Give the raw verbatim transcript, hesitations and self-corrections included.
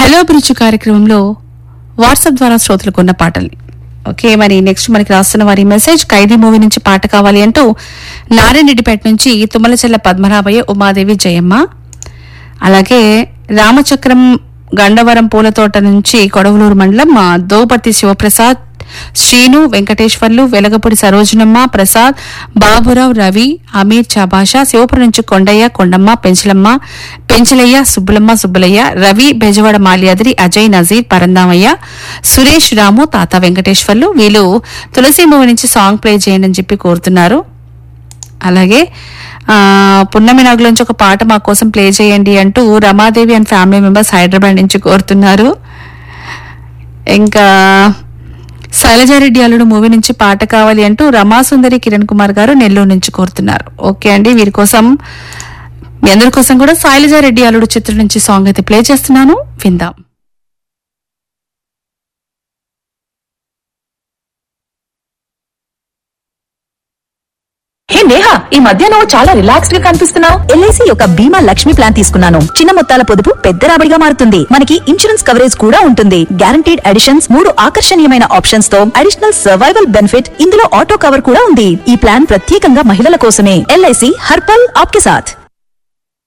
Hello అభిరుచి కార్యక్రమంలో WhatsApp ద్వారా శ్రోతలకు ఉన్న పాటల్ని. ఓకే, మరి నెక్స్ట్ మనకి రాస్తున్న వారి మెసేజ్, ఖైదీ మూవీ నుంచి పాట కావాలి అంటూ నారాయణరెడ్డిపేట నుంచి తుమ్మలచెల్ల పద్మనాభయ్య, ఉమాదేవి, జయమ్మ, అలాగే రామచక్రం గండవరం పూలతోట నుంచి కొడవలూరు మండలం దోపర్తి శివప్రసాద్, శ్రీను, వెంకటేశ్వర్లు, వెలగపూడి సరోజనమ్మ, ప్రసాద్, బాబురావు, రవి, అమీర్, చాబాషా, శివపురం నుంచి కొండయ్య, కొండమ్మ, పెంచలమ్మ, పెంచలయ్య, సుబ్బులమ్మ, సుబ్బులయ్య, రవి, బెజవాడ మాల్యాద్రి, అజయ్, నజీర్, పరందామయ్య, సురేష్, రాము, తాత వెంకటేశ్వర్లు వీళ్ళు తులసి మూవీ నుంచి సాంగ్ ప్లే చేయండి అని చెప్పి కోరుతున్నారు. అలాగే ఆ పున్నమి నాగులోంచి ఒక పాట మా కోసం ప్లే చేయండి అంటూ Ramadevi and family members Hyderabad నుంచి కోరుతున్నారు. ఇంకా శైలజారెడ్డి అల్లుడు మూవీ నుంచి పాట కావాలి అంటూ రమాసుందరి కిరణ్ కుమార్ గారు నెల్లూరు నుంచి కోరుతున్నారు. ఓకే అండి, వీరి కోసం మీ అందరి కోసం కూడా శైలజారెడ్డి అల్లుడు చిత్రం నుంచి సాంగ్ అయితే ప్లే చేస్తున్నాను, విందాం. హే నేహా, ఈ మధ్య నువ్వు చాలా రిలాక్స్డ్ గా కనిపిస్తున్నావు. ఎల్ఐసి యొక్క బీమా లక్ష్మి ప్లాన్ తీసుకున్నాను. చిన్న మొత్తాల పొదుపు పెద్ద రాబడిగా మారుతుంది. మనకి ఇన్సూరెన్స్ కవరేజ్ కూడా ఉంటుంది. గ్యారంటీడ్ అడిషన్స్, మూడు ఆకర్షణీయమైన ఆప్షన్స్ తో అడిషనల్ సర్వైవల్ బెనిఫిట్, ఇందులో ఆటో కవర్ కూడా ఉంది. ఈ ప్లాన్ ప్రత్యేకంగా మహిళల కోసమే. ఎల్ఐసి హర్పల్ ఆప్కే సాథ్.